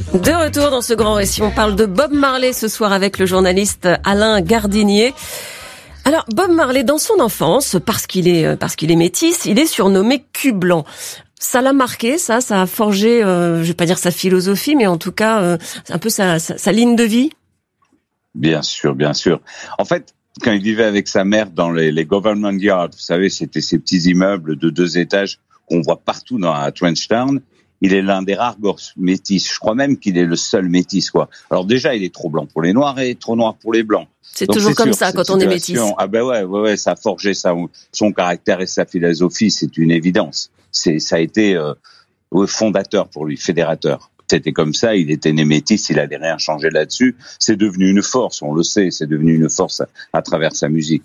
De retour dans ce grand récit, on parle de Bob Marley ce soir avec le journaliste Alain Gardinier. Alors Bob Marley, dans son enfance, parce qu'il est métis, il est surnommé Cul-Blanc. Ça l'a marqué, ça a forgé, je vais pas dire sa philosophie, mais en tout cas un peu sa ligne de vie. Bien sûr. En fait, quand il vivait avec sa mère dans les government yards, vous savez, c'était ces petits immeubles de 2 étages qu'on voit partout à Trenchtown. Il est l'un des rares gosses métis. Je crois même qu'il est le seul métis, quoi. Alors déjà, il est trop blanc pour les noirs et trop noir pour les blancs. C'est toujours comme ça quand on est métis. Ah ben ouais, ça a forgé son caractère et sa philosophie, c'est une évidence. Ça a été fondateur pour lui, fédérateur. C'était comme ça, il était né métis, il n'allait rien changer là-dessus. C'est devenu une force, on le sait, c'est devenu une force à travers sa musique.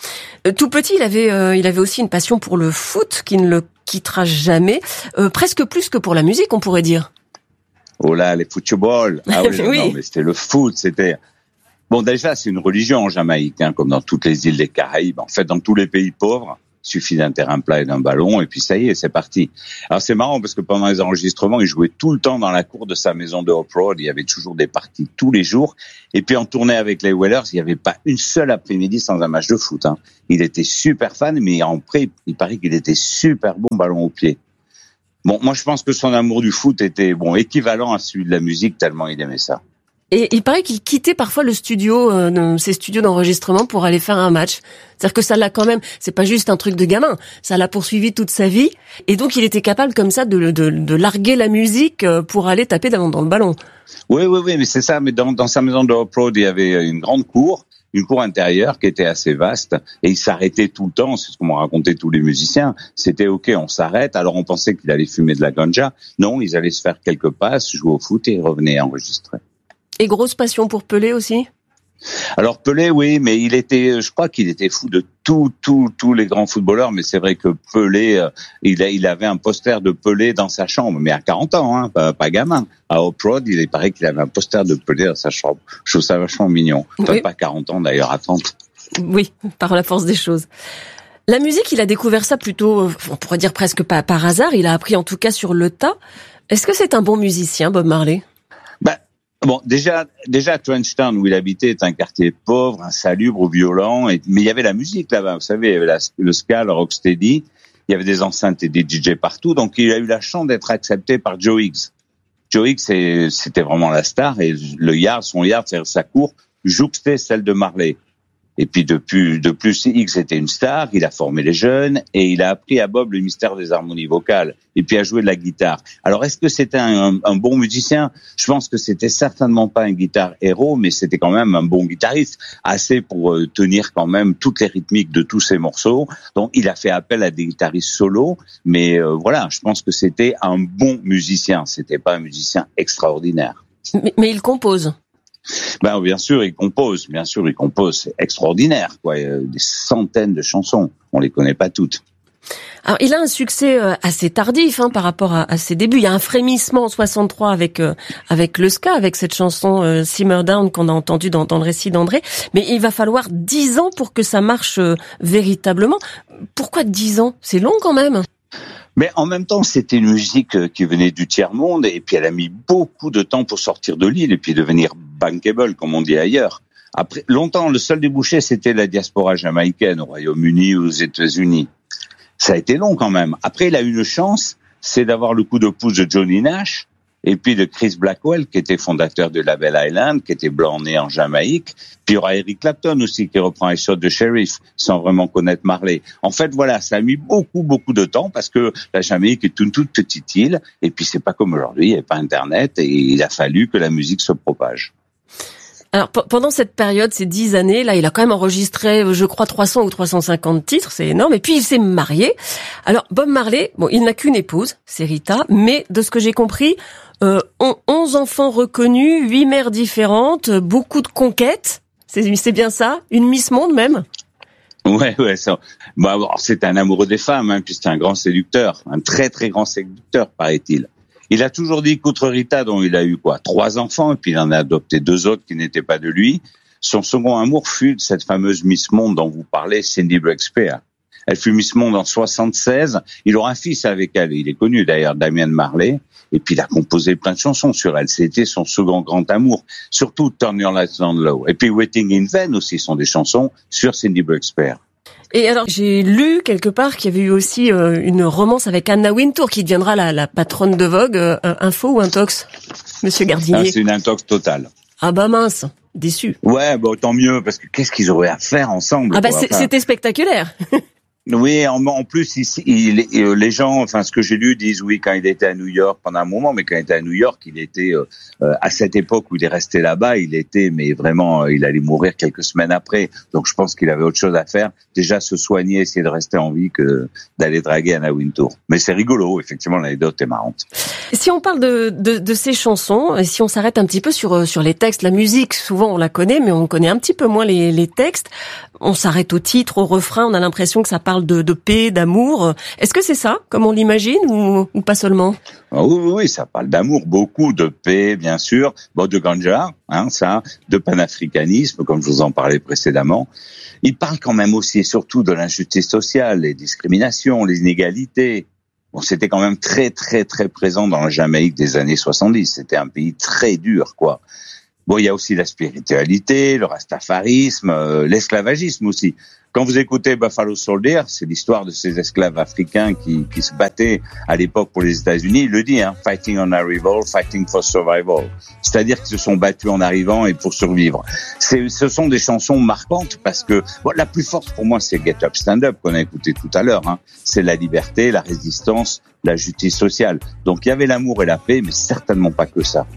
Tout petit, il avait aussi une passion pour le foot qui ne le quittera jamais, presque plus que pour la musique, on pourrait dire. Oh là, les football. Ah oui, oui. Non, mais c'était le foot, c'était... Bon, déjà, c'est une religion en Jamaïque, comme dans toutes les îles des Caraïbes. En fait, dans tous les pays pauvres, il suffit d'un terrain plat et d'un ballon, et puis ça y est, c'est parti. Alors c'est marrant parce que pendant les enregistrements, il jouait tout le temps dans la cour de sa maison de Hope Road. Il y avait toujours des parties tous les jours. Et puis en tournée avec les Wailers, il n'y avait pas une seule après-midi sans un match de foot. Il était super fan, mais après, il paraît qu'il était super bon ballon au pied. Bon, moi je pense que son amour du foot était équivalent à celui de la musique tellement il aimait ça. Et il paraît qu'il quittait parfois le studio, ses studios d'enregistrement pour aller faire un match. C'est-à-dire que ça l'a quand même, c'est pas juste un truc de gamin, ça l'a poursuivi toute sa vie. Et donc il était capable comme ça de larguer la musique pour aller taper dans le ballon. Oui, mais c'est ça. Mais dans sa maison de Hope Road, il y avait une grande cour intérieure qui était assez vaste. Et il s'arrêtait tout le temps, c'est ce qu'on m'ont raconté tous les musiciens. C'était OK, on s'arrête. Alors on pensait qu'il allait fumer de la ganja. Non, ils allaient se faire quelques passes, jouer au foot et ils revenaient enregistrer. Et grosse passion pour Pelé aussi? Alors Pelé, oui, mais je crois qu'il était fou de tous les grands footballeurs, mais c'est vrai que Pelé, il avait un poster de Pelé dans sa chambre, mais à 40 ans, pas gamin. À Hope Road, il paraît qu'il avait un poster de Pelé dans sa chambre. Je trouve ça vachement mignon. Enfin, oui. Pas 40 ans d'ailleurs, à 30. Oui, par la force des choses. La musique, il a découvert ça plutôt, on pourrait dire presque pas par hasard, il a appris en tout cas sur le tas. Est-ce que c'est un bon musicien, Bob Marley? Bon, déjà, Trenchtown, où il habitait, est un quartier pauvre, insalubre, violent, mais il y avait la musique là-bas, vous savez, il y avait le ska, le rocksteady, il y avait des enceintes et des DJ partout, donc il a eu la chance d'être accepté par Joe Higgs. Joe Higgs, c'était vraiment la star, et son yard, c'est-à-dire sa cour, jouxtait celle de Marley. Et puis de plus, Higgs était une star, il a formé les jeunes et il a appris à Bob le mystère des harmonies vocales et puis à jouer de la guitare. Alors est-ce que c'était un bon musicien? Je pense que c'était certainement pas un guitare héros, mais c'était quand même un bon guitariste, assez pour tenir quand même toutes les rythmiques de tous ses morceaux. Donc il a fait appel à des guitaristes solos, mais voilà, je pense que c'était un bon musicien, c'était pas un musicien extraordinaire. Mais il compose. Bien sûr, il compose, c'est extraordinaire, quoi. Il y a des centaines de chansons, on les connaît pas toutes. Alors, il a un succès assez tardif par rapport à ses débuts. Il y a un frémissement en 63 avec le ska, avec cette chanson Simmer Down qu'on a entendue dans le récit d'André. Mais il va falloir 10 ans pour que ça marche véritablement. Pourquoi 10 ans? C'est long quand même. Mais en même temps, c'était une musique qui venait du tiers-monde et puis elle a mis beaucoup de temps pour sortir de l'île et puis devenir bankable, comme on dit ailleurs. Après, longtemps, le seul débouché, c'était la diaspora jamaïcaine au Royaume-Uni ou aux États-Unis. Ça a été long quand même. Après, il a eu une chance, c'est d'avoir le coup de pouce de Johnny Nash et puis de Chris Blackwell, qui était fondateur de Label Island, qui était blanc né en Jamaïque. Puis il y aura Eric Clapton aussi, qui reprend les shots de Sheriff, sans vraiment connaître Marley. En fait, voilà, ça a mis beaucoup de temps, parce que la Jamaïque est une toute petite île, et puis c'est pas comme aujourd'hui, il n'y a pas Internet, et il a fallu que la musique se propage. Alors, pendant cette période, ces 10 années, là, il a quand même enregistré, je crois, 300 ou 350 titres, c'est énorme. Et puis, il s'est marié. Alors, Bob Marley, il n'a qu'une épouse, c'est Rita, mais de ce que j'ai compris, 11 enfants reconnus, 8 mères différentes, beaucoup de conquêtes. C'est bien ça? Une Miss Monde, même? Ouais, ça. C'est un amoureux des femmes, puis c'est un grand séducteur, un très grand séducteur, paraît-il. Il a toujours dit qu'outre Rita, dont il a eu 3 enfants, et puis il en a adopté 2 autres qui n'étaient pas de lui, son second amour fut de cette fameuse Miss Monde dont vous parlez, Cindy Breakspear. Elle fut Miss Monde en 76. Il aura un fils avec elle. Il est connu d'ailleurs, Damian Marley. Et puis il a composé plein de chansons sur elle. C'était son second grand amour, surtout Turn Your Lights Down Low. Et puis Waiting in Vain aussi sont des chansons sur Cindy Brooksberg. Et alors, j'ai lu quelque part qu'il y avait eu aussi une romance avec Anna Wintour, qui deviendra la patronne de Vogue. Info ou intox, Monsieur Gardinier? C'est une intox totale. Ah bah mince, déçu. Ouais, bah tant mieux, parce que qu'est-ce qu'ils auraient à faire ensemble? Ah bah c'était spectaculaire. Oui, en plus, ici, les gens, enfin, ce que j'ai lu, disent oui, quand il était à New York pendant un moment, mais quand il était à New York, il était à cette époque où il est resté là-bas, mais vraiment, il allait mourir quelques semaines après. Donc, je pense qu'il avait autre chose à faire. Déjà, se soigner, essayer de rester en vie que d'aller draguer Anna Wintour. Mais c'est rigolo, effectivement, l'anecdote est marrante. Si on parle de ces chansons, et si on s'arrête un petit peu sur les textes, la musique, souvent on la connaît, mais on connaît un petit peu moins les textes. On s'arrête au titre, au refrain, on a l'impression que ça parle de paix, d'amour. Est-ce que c'est ça, comme on l'imagine, ou pas seulement? Oui, ça parle d'amour, beaucoup de paix, bien sûr, de ganja, de panafricanisme, comme je vous en parlais précédemment. Il parle quand même aussi et surtout de l'injustice sociale, les discriminations, les inégalités. Bon, c'était quand même très, très, très présent dans la Jamaïque des années 70. C'était un pays très dur, quoi. Bon, il y a aussi la spiritualité, le rastafarisme, l'esclavagisme aussi. Quand vous écoutez Buffalo Soldier, c'est l'histoire de ces esclaves africains qui se battaient à l'époque pour les États-Unis. Il le dit, fighting on arrival, fighting for survival. C'est-à-dire qu'ils se sont battus en arrivant et pour survivre. Ce sont des chansons marquantes parce que la plus forte pour moi, c'est Get Up, Stand Up qu'on a écouté tout à l'heure. C'est la liberté, la résistance, la justice sociale. Donc il y avait l'amour et la paix, mais certainement pas que ça.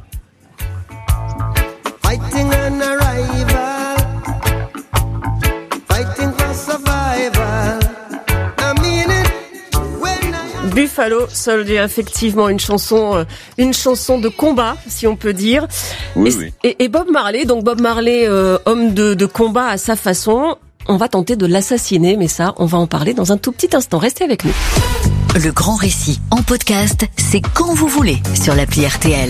Fighting on arrival, fighting for survival. I mean it when I... Buffalo Soldier, effectivement, une chanson de combat, si on peut dire. Oui. Et Bob Marley, homme de combat à sa façon. On va tenter de l'assassiner, mais ça, on va en parler dans un tout petit instant. Restez avec nous. Le grand récit en podcast, c'est quand vous voulez sur l'appli RTL.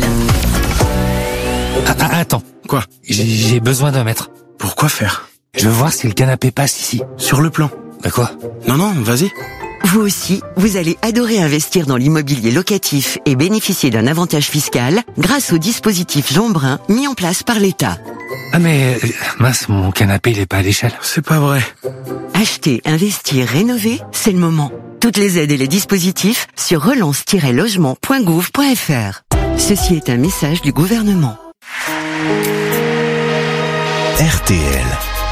Attends, quoi? J'ai besoin d'un mètre. Pourquoi faire? Je veux voir si le canapé passe ici. Sur le plan. Bah quoi? Non, vas-y. Vous aussi, vous allez adorer investir dans l'immobilier locatif et bénéficier d'un avantage fiscal grâce au dispositif Jeanbrun mis en place par l'État. Ah mais, mince, mon canapé il est pas à l'échelle. C'est pas vrai. Acheter, investir, rénover, c'est le moment. Toutes les aides et les dispositifs sur relance-logement.gouv.fr. Ceci est un message du gouvernement. RTL.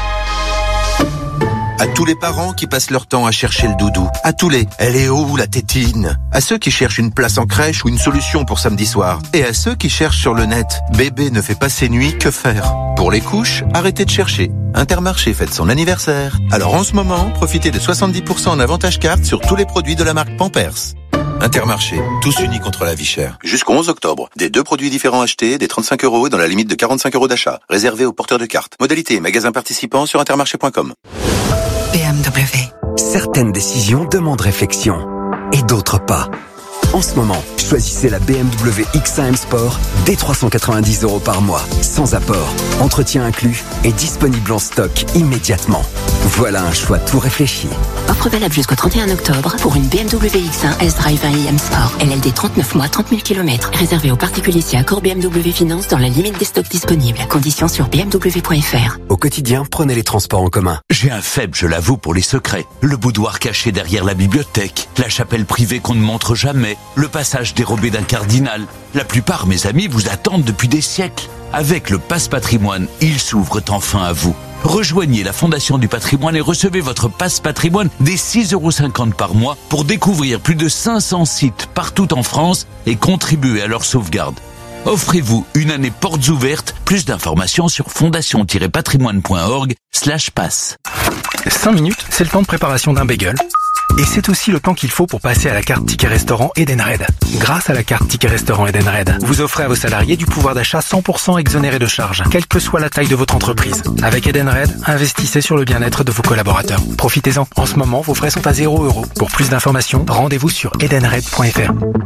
À tous les parents qui passent leur temps à chercher le doudou, à tous les « elle est où la tétine ?» à ceux qui cherchent une place en crèche ou une solution pour samedi soir, et à ceux qui cherchent sur le net « bébé ne fait pas ses nuits, que faire ?» Pour les couches, arrêtez de chercher. Intermarché fête son anniversaire. Alors en ce moment, profitez de 70% en avantage carte sur tous les produits de la marque Pampers. Intermarché, tous unis contre la vie chère. Jusqu'au 11 octobre, des 2 produits différents achetés, des 35 € et dans la limite de 45 € d'achat. Réservé aux porteurs de cartes. Modalité et magasins participants sur intermarché.com. BMW. Certaines décisions demandent réflexion et d'autres pas. En ce moment, choisissez la BMW X1 M Sport dès 390 € par mois, sans apport, entretien inclus et disponible en stock immédiatement. Voilà un choix tout réfléchi. Offre valable jusqu'au 31 octobre pour une BMW X1 S-Drive 1 IM Sport. LLD 39 mois, 30 000 km. Réservé aux particuliers si accord BMW Finance dans la limite des stocks disponibles. Conditions sur bmw.fr. Au quotidien, prenez les transports en commun. J'ai un faible, je l'avoue, pour les secrets. Le boudoir caché derrière la bibliothèque, la chapelle privée qu'on ne montre jamais, le passage dérobé d'un cardinal. La plupart, mes amis, vous attendent depuis des siècles. Avec le Pass Patrimoine, ils s'ouvrent enfin à vous. Rejoignez la Fondation du Patrimoine et recevez votre Pass Patrimoine dès 6,50 € par mois pour découvrir plus de 500 sites partout en France et contribuer à leur sauvegarde. Offrez-vous une année portes ouvertes. Plus d'informations sur fondation-patrimoine.org/pass. 5 minutes, c'est le temps de préparation d'un bagel. Et c'est aussi le temps qu'il faut pour passer à la carte Ticket Restaurant Edenred. Grâce à la carte Ticket Restaurant Edenred, vous offrez à vos salariés du pouvoir d'achat 100% exonéré de charges, quelle que soit la taille de votre entreprise. Avec Edenred, investissez sur le bien-être de vos collaborateurs. Profitez-en. En ce moment, vos frais sont à 0 €. Pour plus d'informations, rendez-vous sur edenred.fr.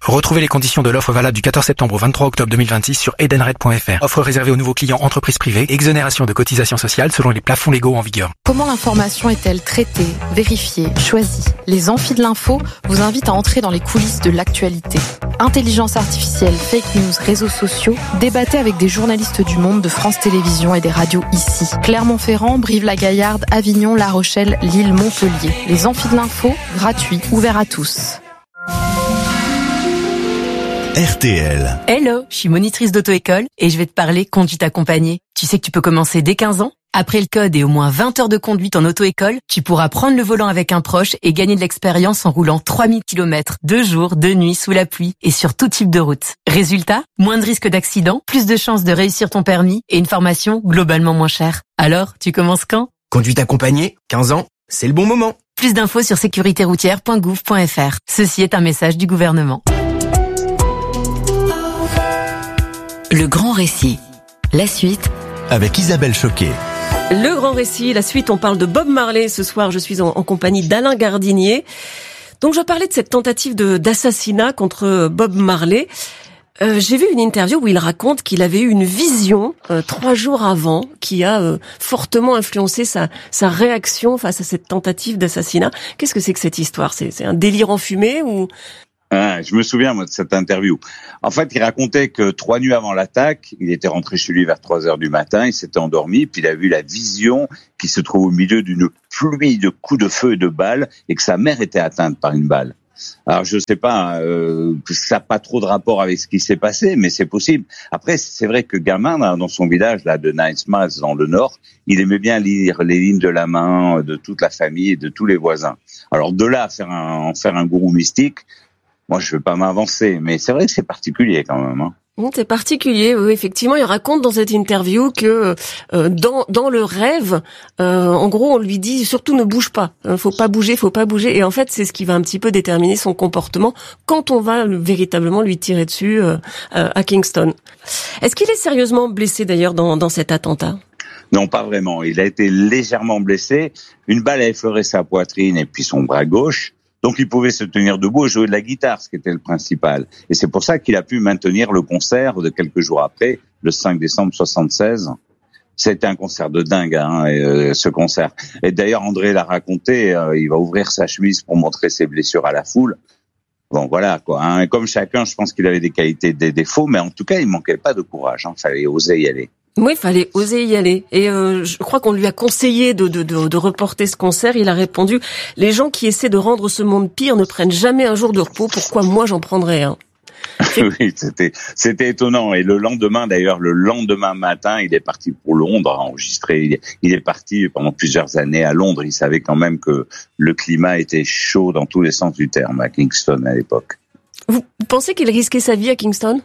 Retrouvez les conditions de l'offre valable du 14 septembre au 23 octobre 2026 sur edenred.fr. Offre réservée aux nouveaux clients entreprises privées. Exonération de cotisations sociales selon les plafonds légaux en vigueur. Comment l'information est-elle traitée, vérifiée, choisie? Les Amphis de l'info vous invitent à entrer dans les coulisses de l'actualité. Intelligence artificielle, fake news, réseaux sociaux, débattez avec des journalistes du Monde, de France Télévisions et des radios ici. Clermont-Ferrand, Brive-la-Gaillarde, Avignon, La Rochelle, Lille, Montpellier. Les Amphis de l'info, gratuits, ouverts à tous. RTL. Hello, je suis monitrice d'auto-école et je vais te parler conduite accompagnée. Tu sais que tu peux commencer dès 15 ans? Après le code et au moins 20 heures de conduite en auto-école, tu pourras prendre le volant avec un proche et gagner de l'expérience en roulant 3000 km, 2 jours, 2 nuits, sous la pluie et sur tout type de route. Résultat, moins de risques d'accident, plus de chances de réussir ton permis et une formation globalement moins chère. Alors, tu commences quand? Conduite accompagnée, 15 ans, c'est le bon moment. Plus d'infos sur sécuritéroutière.gouv.fr. Ceci est un message du gouvernement. Le grand récit. La suite avec Isabelle Choquet. Le grand récit, la suite, on parle de Bob Marley. Ce soir, je suis en compagnie d'Alain Gardinier. Donc, je parlais de cette tentative d'assassinat contre Bob Marley. J'ai vu une interview où il raconte qu'il avait eu une vision 3 jours avant qui a fortement influencé sa réaction face à cette tentative d'assassinat. Qu'est-ce que c'est que cette histoire? C'est un délire enfumé ou... Je me souviens, moi, de cette interview. En fait, il racontait que 3 nuits avant l'attaque, il était rentré chez lui vers 3 heures du matin, il s'était endormi, puis il a vu la vision qui se trouve au milieu d'une pluie de coups de feu et de balles, et que sa mère était atteinte par une balle. Alors, je sais pas, ça n'a pas trop de rapport avec ce qui s'est passé, mais c'est possible. Après, c'est vrai que gamin, dans son village, là, de Nice-Mas, dans le Nord, il aimait bien lire les lignes de la main de toute la famille et de tous les voisins. Alors, de là à en faire un gourou mystique, moi, je ne veux pas m'avancer, mais c'est vrai que c'est particulier quand même. Hein. C'est particulier, oui, effectivement. Il raconte dans cette interview que dans le rêve, en gros, on lui dit surtout ne bouge pas, faut pas bouger. Et en fait, c'est ce qui va un petit peu déterminer son comportement quand on va véritablement lui tirer dessus à Kingston. Est-ce qu'il est sérieusement blessé d'ailleurs dans cet attentat? Non, pas vraiment. Il a été légèrement blessé. Une balle a effleuré sa poitrine et puis son bras gauche. Donc, il pouvait se tenir debout et jouer de la guitare, ce qui était le principal. Et c'est pour ça qu'il a pu maintenir le concert de quelques jours après, le 5 décembre 76. C'était un concert de dingue, ce concert. Et d'ailleurs, André l'a raconté, il va ouvrir sa chemise pour montrer ses blessures à la foule. Bon, voilà, quoi. Hein. Comme chacun, je pense qu'il avait des qualités, des défauts, mais en tout cas, il manquait pas de courage. Hein. Fallait oser y aller. Oui, il fallait oser y aller. Et je crois qu'on lui a conseillé de reporter ce concert. Il a répondu « Les gens qui essaient de rendre ce monde pire ne prennent jamais un jour de repos. Pourquoi moi j'en prendrais un ?» Oui, c'était étonnant. Et le lendemain matin, il est parti pour Londres à enregistrer. Il est parti pendant plusieurs années à Londres. Il savait quand même que le climat était chaud dans tous les sens du terme à Kingston à l'époque. Vous pensez qu'il risquait sa vie à Kingston?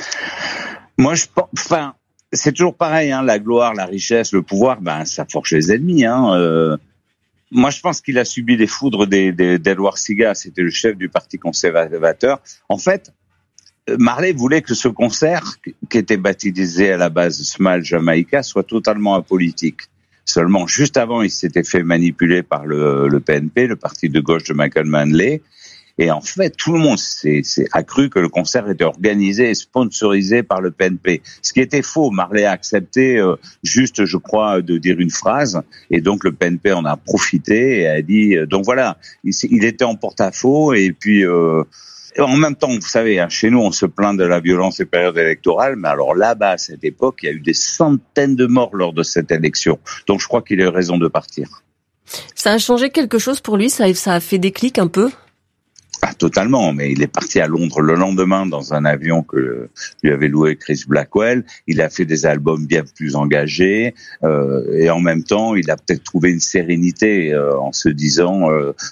Moi, c'est toujours pareil, hein, la gloire, la richesse, le pouvoir, ça forge les ennemis. Hein. Moi, je pense qu'il a subi les foudres d'Edward Seaga, c'était le chef du parti conservateur. En fait, Marley voulait que ce concert, qui était baptisé à la base Smile Jamaica, soit totalement apolitique. Seulement, juste avant, il s'était fait manipuler par le PNP, le parti de gauche de Michael Manley. Et en fait, tout le monde a cru que le concert était organisé et sponsorisé par le PNP. Ce qui était faux. Marley a accepté juste, je crois, de dire une phrase. Et donc, le PNP en a profité et a dit... donc voilà, il était en porte-à-faux. Et puis, en même temps, vous savez, hein, chez nous, on se plaint de la violence des périodes électorales. Mais alors là-bas, à cette époque, il y a eu des centaines de morts lors de cette élection. Donc, je crois qu'il a eu raison de partir. Ça a changé quelque chose pour lui? Ça a fait déclic un peu? Totalement, mais il est parti à Londres le lendemain dans un avion que lui avait loué Chris Blackwell. Il a fait des albums bien plus engagés et en même temps, il a peut-être trouvé une sérénité en se disant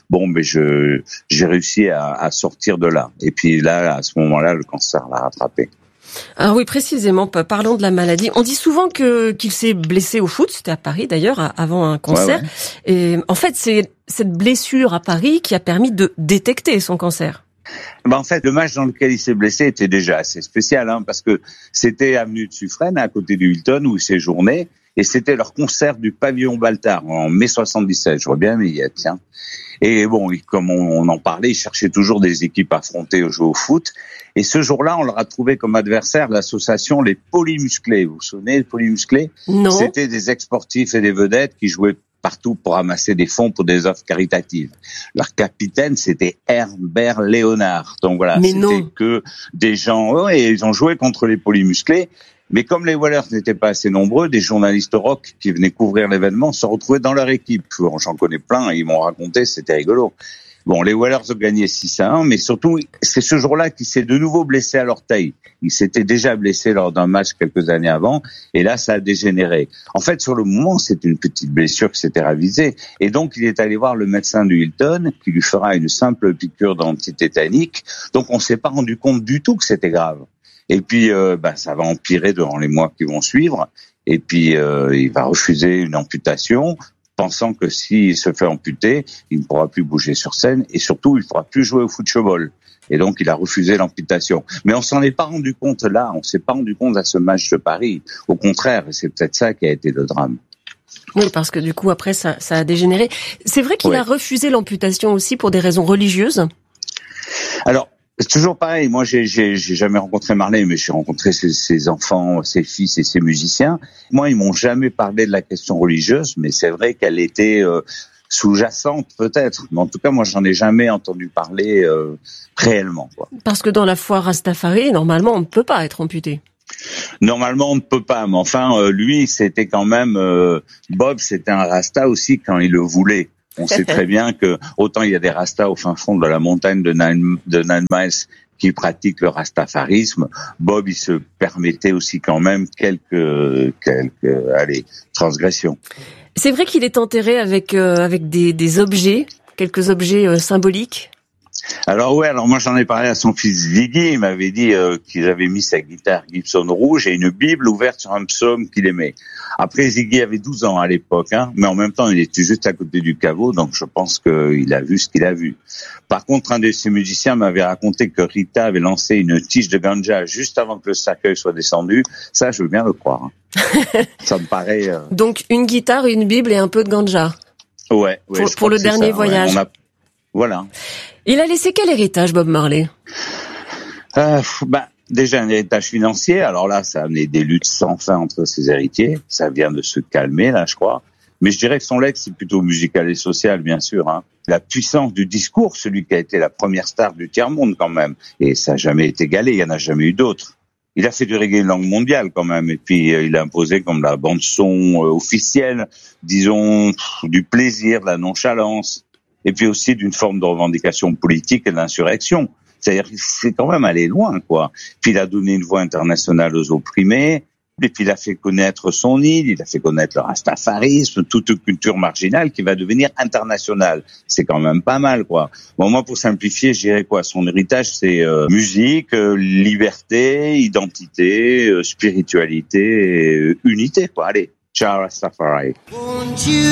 j'ai réussi à sortir de là. Et puis là, à ce moment-là, le cancer l'a rattrapé. Ah oui, précisément, parlons de la maladie. On dit souvent qu'il s'est blessé au foot, c'était à Paris d'ailleurs, avant un concert. Ouais. Et en fait, c'est cette blessure à Paris qui a permis de détecter son cancer. En fait, le match dans lequel il s'est blessé était déjà assez spécial, parce que c'était avenue de Suffren, à côté du Hilton, où il séjournait, et c'était leur concert du Pavillon Baltard en mai 77. Je vois bien mes billets, tiens. Et bon, comme on en parlait, ils cherchaient toujours des équipes affrontées au jeu au foot. Et ce jour-là, on leur a trouvé comme adversaire l'association Les Polymusclés. Vous vous souvenez, les Polymusclés? Non. C'était des ex-sportifs et des vedettes qui jouaient partout pour ramasser des fonds pour des œuvres caritatives. Leur capitaine, c'était Herbert Léonard. Donc voilà, c'était que des gens, et ils ont joué contre les Polymusclés. Mais comme les Whalers n'étaient pas assez nombreux, des journalistes rock qui venaient couvrir l'événement se retrouvaient dans leur équipe. J'en connais plein, ils m'ont raconté, c'était rigolo. Bon, les Whalers ont gagné 6-1, mais surtout, c'est ce jour-là qu'il s'est de nouveau blessé à l'orteil. Il s'était déjà blessé lors d'un match quelques années avant, et là, ça a dégénéré. En fait, sur le moment, c'est une petite blessure qui s'était ravisée, et donc il est allé voir le médecin du Hilton, qui lui fera une simple piqûre d'antitétanique. Donc, on s'est pas rendu compte du tout que c'était grave. Et puis, ça va empirer durant les mois qui vont suivre. Et puis, il va refuser une amputation, pensant que s'il se fait amputer, il ne pourra plus bouger sur scène et surtout, il ne pourra plus jouer au football. Et donc, il a refusé l'amputation. Mais on s'en est pas rendu compte là. On s'est pas rendu compte à ce match de Paris. Au contraire, c'est peut-être ça qui a été le drame. Oui, parce que du coup, après, ça a dégénéré. C'est vrai qu'il a refusé l'amputation aussi pour des raisons religieuses. Alors, c'est toujours pareil. Moi, j'ai jamais rencontré Marley, mais j'ai rencontré ses enfants, ses fils et ses musiciens. Moi, ils m'ont jamais parlé de la question religieuse, mais c'est vrai qu'elle était sous-jacente, peut-être. Mais en tout cas, moi, j'en ai jamais entendu parler réellement, quoi. Parce que dans la foi Rastafari, normalement, on ne peut pas être amputé. Normalement, on ne peut pas. Mais enfin, lui, c'était quand même Bob, c'était un Rasta aussi quand il le voulait. On sait très bien que autant il y a des Rastas au fin fond de la montagne de Nine Miles qui pratiquent le rastafarisme, Bob il se permettait aussi quand même quelques transgressions. C'est vrai qu'il est enterré avec des objets, quelques objets symboliques. Alors moi j'en ai parlé à son fils Ziggy, il m'avait dit qu'il avait mis sa guitare Gibson rouge et une Bible ouverte sur un psaume qu'il aimait. Après Ziggy avait 12 ans à l'époque, mais en même temps il était juste à côté du caveau, donc je pense qu'il a vu ce qu'il a vu. Par contre, un de ses musiciens m'avait raconté que Rita avait lancé une tige de ganja juste avant que le cercueil soit descendu. Ça, je veux bien le croire. Ça me paraît... Donc une guitare, une Bible et un peu de ganja. Ouais. Pour le dernier voyage. Ouais, voilà. Il a laissé quel héritage, Bob Marley? Déjà un héritage financier. Alors là, ça a amené des luttes sans fin entre ses héritiers. Ça vient de se calmer, là, je crois. Mais je dirais que son legs, c'est plutôt musical et social, bien sûr. La puissance du discours, celui qui a été la première star du tiers-monde, quand même. Et ça n'a jamais été égalé, il n'y en a jamais eu d'autres. Il a fait du reggae langue mondiale, quand même. Et puis, il a imposé comme la bande-son officielle, disons, du plaisir, de la nonchalance. Et puis aussi d'une forme de revendication politique et d'insurrection. C'est-à-dire qu'il s'est quand même allé loin, quoi. Puis il a donné une voix internationale aux opprimés, et puis il a fait connaître son île, il a fait connaître le rastafarisme, toute une culture marginale qui va devenir internationale. C'est quand même pas mal, quoi. Bon, moi, pour simplifier, je dirais quoi? Son héritage, c'est musique, liberté, identité, spiritualité, et unité, quoi. Allez, ciao Rastafari.